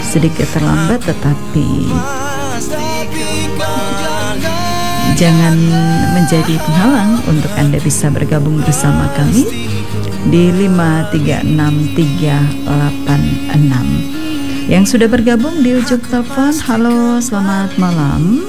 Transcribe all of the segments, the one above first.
sedikit terlambat, tetapi jangan menjadi penghalang untuk Anda bisa bergabung bersama kami di 5363866. Yang sudah bergabung di ujung telepon, halo, selamat malam.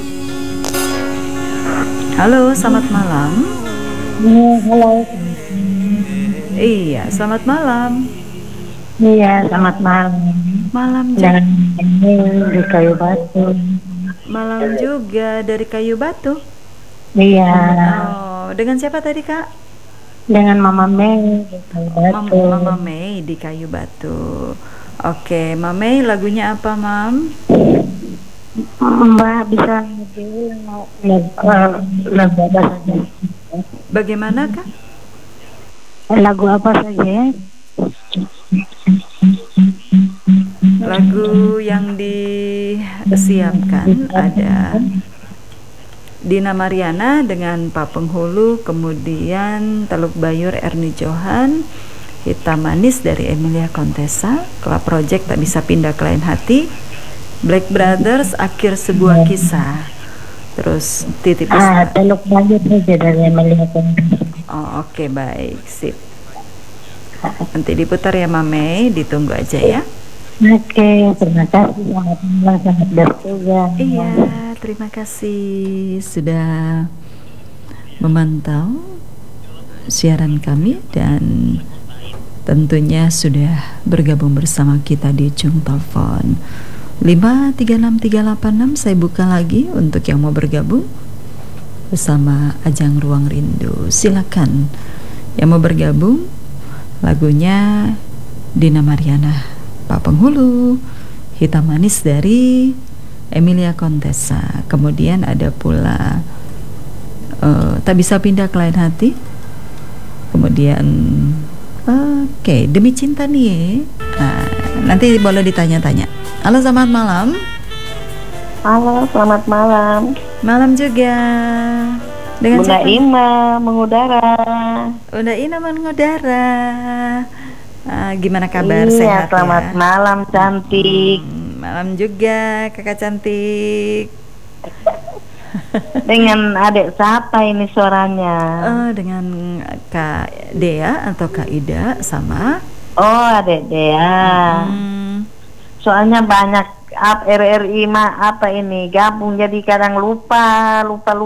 Halo, selamat malam. Halo. Iya, selamat malam. Iya, selamat malam. Malam Dan juga. ini di Kayu Batu. Malam juga dari Kayu Batu. Iya. Oh, dengan siapa tadi, Kak? Dengan Mama Mei di Kayu Batu. Mama Mei di Kayu Batu. Oke, Mama Mei, lagunya apa, Mam? Mbak bisa lagu apa saja? Bagaimana, Kak? Lagu apa saja? Lagu yang disiapkan ada Dina Mariana dengan Pak Penghulu, kemudian Teluk Bayur Erni Johan, Hitam Manis dari Emilia Contessa, Club Project Tak Bisa Pindah ke Lain Hati, Black Brothers Akhir Sebuah Kisah, terus Titip Pesan. Teluk Bayur saja dari Emilia Contessa. Oh, oke, baik, sip. Nanti diputar ya, Mame, ditunggu aja ya. Oke, terima kasih. Selamat malam, selamat bertugas. Iya, terima kasih sudah memantau siaran kami dan tentunya sudah bergabung bersama kita di ujung telepon 5363866. Saya buka lagi untuk yang mau bergabung bersama Ajang Ruang Rindu. Silakan yang mau bergabung. Lagunya Dina Mariana, Pak Penghulu, Hitam Manis dari Emilia Contessa. Kemudian ada pula Tak Bisa Pindah ke Lain Hati. Kemudian oke, Demi Cinta nih. Nanti boleh ditanya-tanya. Halo, selamat malam. Halo, selamat malam. Malam juga. Dengan Bunda siapa? Ima mengudara. Bunda Ina mengudara. Gimana kabar? Iya, Sehat selamat ya? malam cantik. Malam juga kakak cantik. Dengan adik siapa ini suaranya? Dengan Kak Dea atau Kak Ida sama. Oh, adik Dea. Soalnya banyak RRI apa ini gabung, jadi kadang lupa.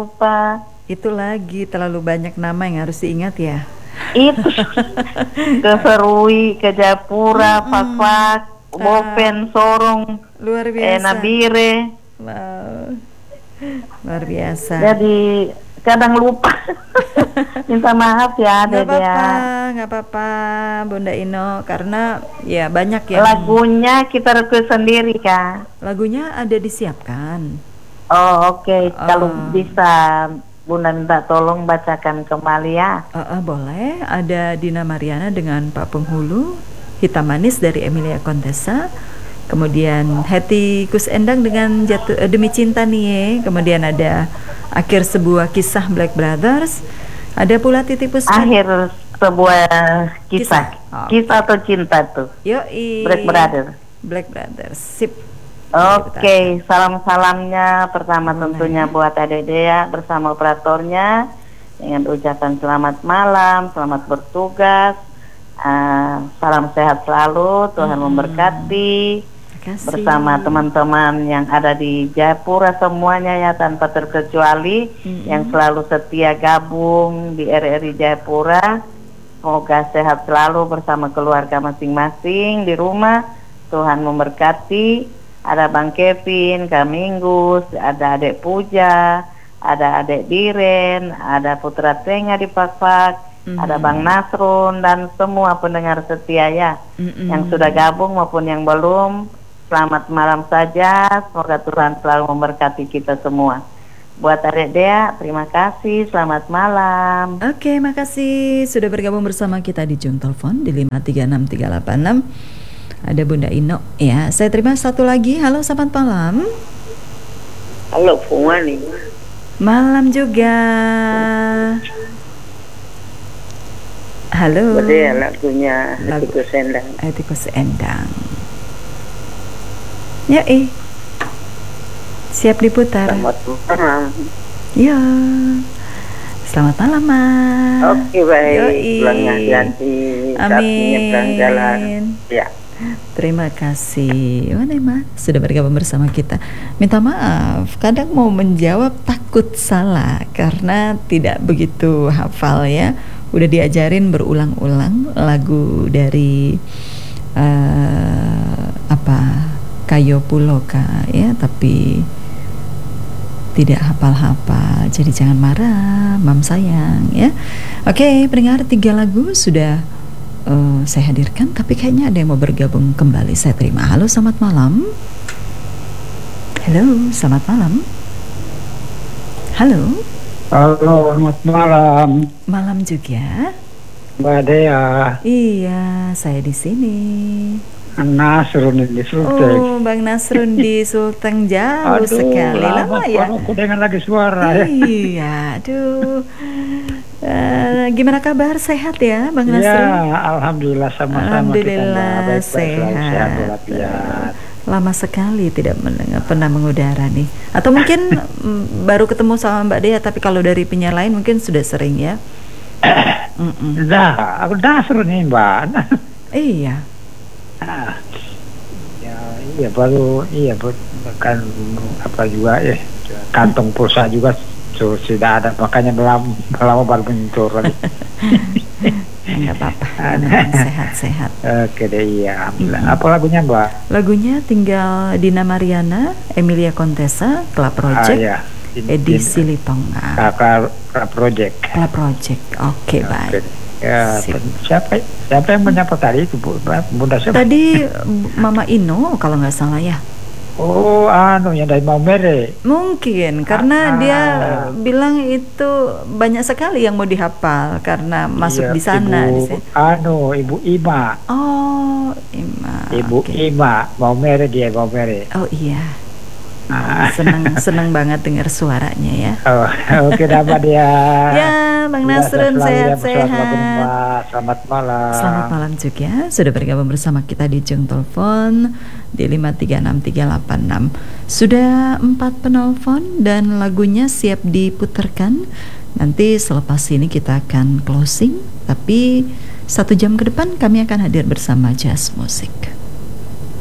Itu lagi terlalu banyak nama yang harus diingat ya. Itu ke Serui, ke Japura, Pakpak, Bopen, Sorong, luar biasa. Nabire. Wow. Luar biasa. Jadi kadang lupa. Minta maaf ya, Dede ya. Nggak apa-apa, Bunda Ino, karena ya banyak yang. Lagunya kita request sendiri, Kak. Lagunya ada disiapkan. Oh, oke. Kalau bisa Bunda minta tolong bacakan kembali ya. Boleh. Ada Dina Mariana dengan Pak Penghulu, Hitam Manis dari Emilia Contessa. Kemudian Hetty Kus Endang dengan Demi Cinta nih. Kemudian ada Akhir Sebuah Kisah Black Brothers. Ada pula Titip Pesan. Akhir Sebuah Kisah. Kisah atau cinta tuh. Yoi. Black Brothers. Sip. Oke, salam-salamnya pertama tentunya buat Adik Dea bersama operatornya dengan ucapan selamat malam, selamat bertugas, salam sehat selalu, Tuhan memberkati. Bersama teman-teman yang ada di Jayapura semuanya ya, tanpa terkecuali yang selalu setia gabung di RRI Jayapura. Semoga sehat selalu bersama keluarga masing-masing di rumah. Tuhan memberkati. Ada Bang Kevin, Kak Minggus, ada Adek Puja, ada Adek Diren, ada Putra Tenga di Pakpak, ada Bang Nasrun dan semua pendengar setia ya, yang sudah gabung maupun yang belum. Selamat malam saja, semoga Tuhan selalu memberkati kita semua. Buat Adek Dea, terima kasih, selamat malam. Oke, makasih sudah bergabung bersama kita di ujung telepon di 5363866. Ada Bunda Ino ya. Saya terima satu lagi. Halo, selamat malam. Halo, Pungani. Malam juga. Halo. Bade lagunya Etikus Endang. Etikus Endang. Yoi. Siap diputar. Selamat malam. Ya. Selamat malam, Mas. Oke, baik. Yoi. Pulangnya hati-hati. Saat menyeberang jalan. Amin. Ya. Terima kasih. Mana Mas sudah bergabung bersama kita. Minta maaf, kadang mau menjawab takut salah karena tidak begitu hafal ya. Udah diajarin berulang-ulang lagu dari Kayo Puloka ya, tapi tidak hafal-hafal. Jadi jangan marah, Mam sayang ya. Oke, pendengar, 3 lagu sudah saya hadirkan, tapi kayaknya ada yang mau bergabung kembali. Saya terima. Halo, selamat malam. Halo, selamat malam. Halo. Halo, selamat malam. Malam juga. Mbak Dea. Iya, saya di sini. Nasrun di Sulteng. Oh, Bang Nasrun di Sulteng, jauh sekali. Lama ya. Aku dengar lagi suara ya. Iya, aduh. Gimana kabar? Sehat ya, Bang Nasrun? Ya, alhamdulillah sama-sama. Alhamdulillah sehat. Lama sekali tidak pernah mengudara nih. Atau mungkin baru ketemu sama Mbak Dea, tapi kalau dari penyiar lain mungkin sudah sering ya. Aku Nasrun nih, Mbak. Iya. Iya baru kan apa juga ya, kantong pulsa juga sudah ada, makanya lama baru muncul lagi. Enggak apa-apa, sehat-sehat. Oke deh, iya, alhamdulillah. Apa lagunya, Mbak? Lagunya tinggal Dina Mariana, Emilia Contessa, Club Project, iya. edisi Litonga. Club Project. Club Project, oke, baik. Ya, siapa yang menyapa tadi itu, Bunda siapa? Tadi Mama Ino kalau nggak salah ya. Oh, yang dari Maumere. Mungkin karena dia bilang itu banyak sekali yang mau dihafal karena masuk di sana. Ibu Ima. Oh, Ima. Ibu Ima, Maumere dia, Maumere. Oh iya. Seneng banget dengar suaranya ya. Oke, dapat dia. Ya, Bang Nasrun sehat-sehat. Selamat malam. Selamat malam juga. Sudah bergabung bersama kita di ujung telepon di 5363386. Sudah 4 penelpon dan lagunya siap diputarkan. Nanti selepas ini kita akan closing, tapi 1 jam ke depan kami akan hadir bersama Jazz Musik.